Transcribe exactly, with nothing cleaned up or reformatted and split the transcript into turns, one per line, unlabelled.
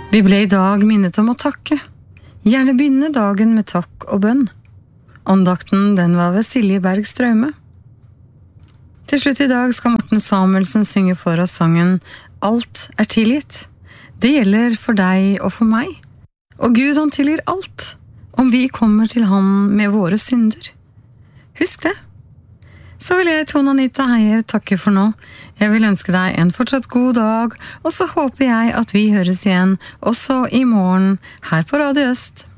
Vi ble i dag minnet om å takke. Gjerne begynne dagen med takk og bønn. Andakten den var ved Silje Berg Straume. Til slutt i dag skal Morten Samuelsen synge for oss sangen «Alt er tilgitt». Det gjelder for deg og for meg. Og Gud han tilgir alt, om vi kommer til han med våre synder. Husk det. Så vil jeg, Tone Anita Heier, takke for nå. Jeg vil ønske deg en fortsatt god dag, og så håper jeg at vi høres igjen også i morgen her på Radio Øst.